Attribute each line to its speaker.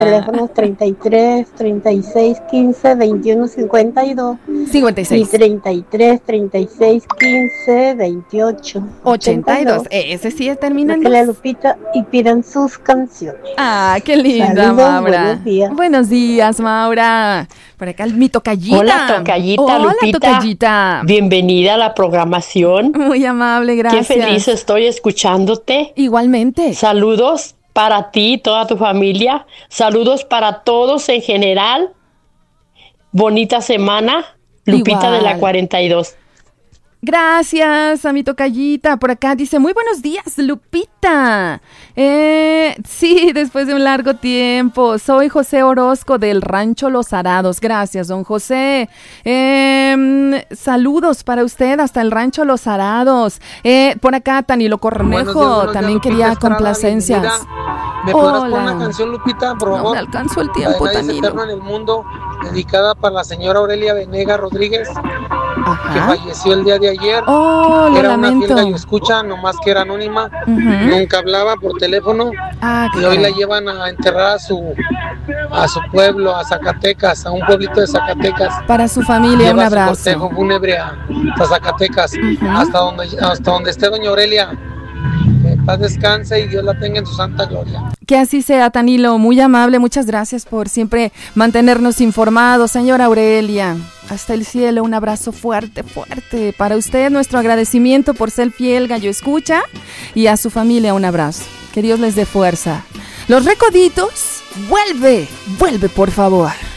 Speaker 1: Teléfonos 33 36 15 21 52
Speaker 2: 56
Speaker 1: y 33 36 15 28
Speaker 2: 82. Ese sí termina en
Speaker 1: la Lupita y pidan sus canciones.
Speaker 2: Ah, qué linda.
Speaker 1: Saludos,
Speaker 2: Maura.
Speaker 1: Buenos días.
Speaker 2: Buenos días, Maura. Por acá mi tocallita.
Speaker 3: Hola, tocallita.
Speaker 2: Hola,
Speaker 3: Lupita.
Speaker 2: Tocallita.
Speaker 3: Bienvenida a la programación.
Speaker 2: Muy amable, gracias.
Speaker 3: Qué feliz estoy escuchándote.
Speaker 2: Igualmente.
Speaker 3: Saludos para ti y toda tu familia. Saludos para todos en general. Bonita semana. Lupita
Speaker 2: Igual.
Speaker 3: de la 42.
Speaker 2: Gracias a mi tocallita. Por acá dice, muy buenos días, Lupita. Sí, después de un largo tiempo. Soy José Orozco del Rancho Los Arados. Gracias, don José. Saludos para usted hasta el Rancho Los Arados. Por acá, Tanilo Cornejo también quería complacencias.
Speaker 4: ¿Me podrás poner una canción, Lupita, por favor?
Speaker 2: No me alcanzó el tiempo,
Speaker 4: Nadie es
Speaker 2: Tanilo.
Speaker 4: eterno en el mundo, dedicada para la señora Aurelia Venegas Rodríguez,
Speaker 2: Ajá.
Speaker 4: que falleció el día de ayer.
Speaker 2: Oh, lo
Speaker 4: era
Speaker 2: lamento.
Speaker 4: una fiel radioescucha, nomás que era anónima, nunca hablaba por teléfono, y hoy la llevan a enterrar a su pueblo, a Zacatecas, a un pueblito de Zacatecas.
Speaker 2: Para su familia,
Speaker 4: lleva
Speaker 2: un abrazo.
Speaker 4: su cortejo fúnebre a Zacatecas, hasta donde esté doña Aurelia. Que en paz descanse y Dios la tenga en su santa gloria.
Speaker 2: Que así sea, Tanilo, muy amable, muchas gracias por siempre mantenernos informados, señora Aurelia. Hasta el cielo, un abrazo fuerte, fuerte para usted, nuestro agradecimiento por ser fiel gallo escucha, y a su familia un abrazo. Que Dios les dé fuerza. Los Recoditos, vuelve por favor.